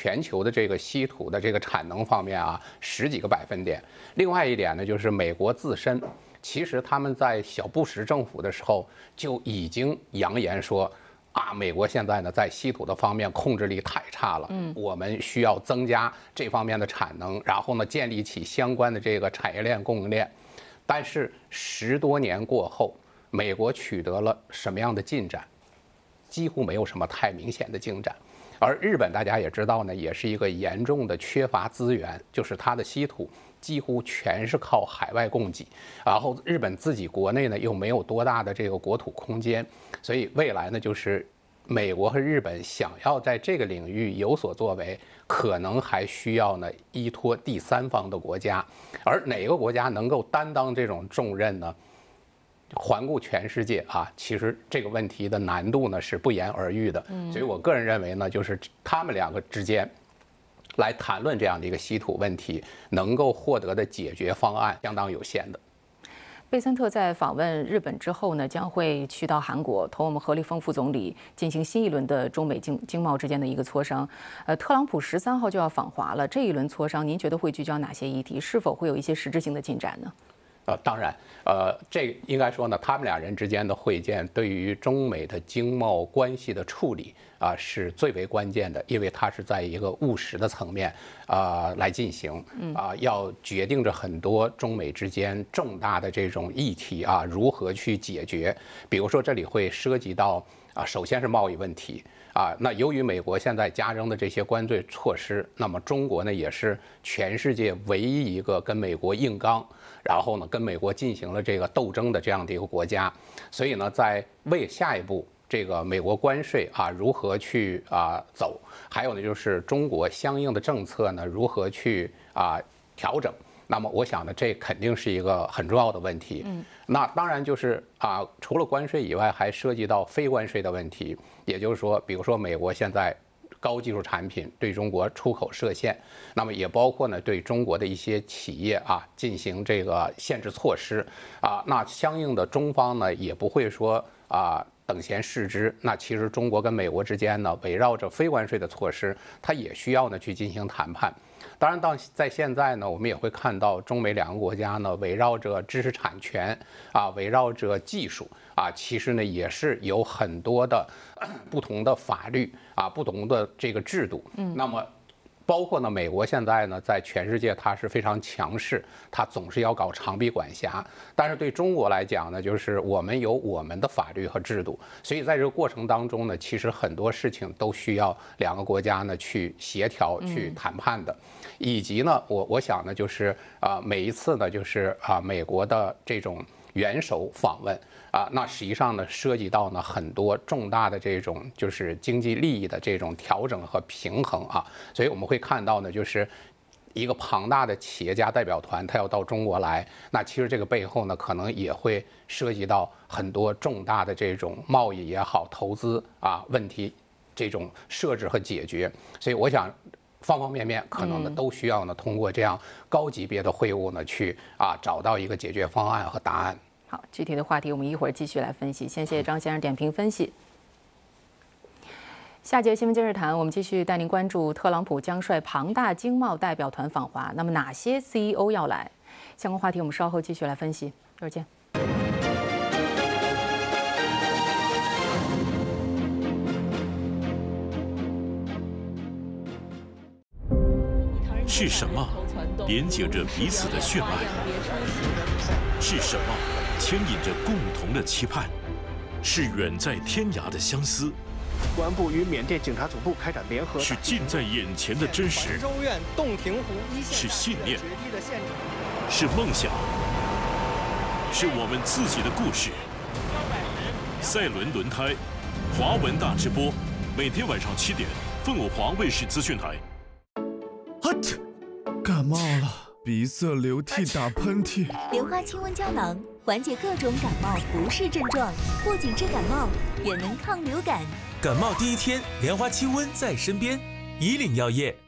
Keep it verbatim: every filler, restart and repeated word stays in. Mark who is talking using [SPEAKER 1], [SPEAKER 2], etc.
[SPEAKER 1] 全球的这个稀土的这个产能方面啊，十几个百分点。另外一点呢，就是美国自身，其实他们在小布什政府的时候就已经扬言说。啊，美国现在呢在稀土的方面控制力太差了，嗯，我们需要增加这方面的产能，然后呢建立起相关的这个产业链供应链。但是十多年过后，美国取得了什么样的进展？几乎没有什么太明显的进展。而日本大家也知道呢，也是一个严重的缺乏资源，就是它的稀土几乎全是靠海外供给，然后日本自己国内呢又没有多大的这个国土空间，所以未来呢就是美国和日本想要在这个领域有所作为，可能还需要呢依托第三方的国家，而哪个国家能够担当这种重任呢？环顾全世界啊，其实这个问题的难度呢是不言而喻的。所以我个人认为呢，就是他们两个之间来谈论这样的一个稀土问题，能够获得的解决方案相当有限的。
[SPEAKER 2] 贝森特在访问日本之后呢，将会去到韩国，同我们何立峰副总理进行新一轮的中美经经贸之间的一个磋商。呃，特朗普十三号就要访华了，这一轮磋商，您觉得会聚焦哪些议题？是否会有一些实质性的进展呢？
[SPEAKER 1] 呃，当然，呃，这应该说呢，他们俩人之间的会见对于中美的经贸关系的处理啊、呃、是最为关键的，因为它是在一个务实的层面啊、呃、来进行啊、呃，要决定着很多中美之间重大的这种议题啊如何去解决。比如说，这里会涉及到啊，首先是贸易问题。啊，那由于美国现在加征的这些关税措施，那么中国呢也是全世界唯一一个跟美国硬刚，然后呢跟美国进行了这个斗争的这样的一个国家，所以呢，在为下一步这个美国关税啊如何去啊走，还有呢就是中国相应的政策呢如何去啊调整。那么我想呢，这肯定是一个很重要的问题。嗯，那当然就是啊，除了关税以外，还涉及到非关税的问题。也就是说，比如说美国现在高技术产品对中国出口设限，那么也包括呢对中国的一些企业啊进行这个限制措施啊。那相应的中方呢也不会说啊等闲视之。那其实中国跟美国之间呢，围绕着非关税的措施，它也需要呢去进行谈判。当然，到在现在呢，我们也会看到中美两个国家呢，围绕着知识产权啊，围绕着技术啊，其实呢也是有很多的不同的法律啊，不同的这个制度。嗯，那么包括呢，美国现在呢，在全世界它是非常强势，它总是要搞长臂管辖。但是对中国来讲呢，就是我们有我们的法律和制度，所以在这个过程当中呢，其实很多事情都需要两个国家呢去协调、去谈判的。以及呢，我我想呢，就是啊，每一次呢，就是啊，美国的这种元首访问啊，那实际上呢，涉及到呢很多重大的这种就是经济利益的这种调整和平衡啊，所以我们会看到呢，就是一个庞大的企业家代表团，他要到中国来，那其实这个背后呢，可能也会涉及到很多重大的这种贸易也好、投资啊问题这种设置和解决，所以我想。方方面面可能呢都需要呢通过这样高级别的会晤呢去啊找到一个解决方案和答案。
[SPEAKER 2] 好，具体的话题我们一会儿继续来分析。先谢谢张先生点评分析。下节新闻今日谈，我们继续带您关注特朗普将率庞大经贸代表团访华，那么哪些 C E O 要来？相关话题我们稍后继续来分析。一会儿见。
[SPEAKER 3] 是什么连接着彼此的血脉？是什么牵引着共同的期盼？是远在天涯的相思。
[SPEAKER 4] 公安部与缅甸警察总部开展联合。
[SPEAKER 3] 是近在眼前的真实。
[SPEAKER 4] 州院洞庭湖一线。
[SPEAKER 3] 是信念。是梦想。是我们自己的故事。赛伦轮胎，华文大直播，每天晚上七点，凤凰华卫视资讯台。
[SPEAKER 5] 感冒了，鼻塞、流涕、打喷嚏。
[SPEAKER 6] 莲花清瘟胶囊缓解各种感冒不适症状，不仅治感冒，也能抗流感。
[SPEAKER 7] 感冒第一天，莲花清瘟在身边。以岭药业。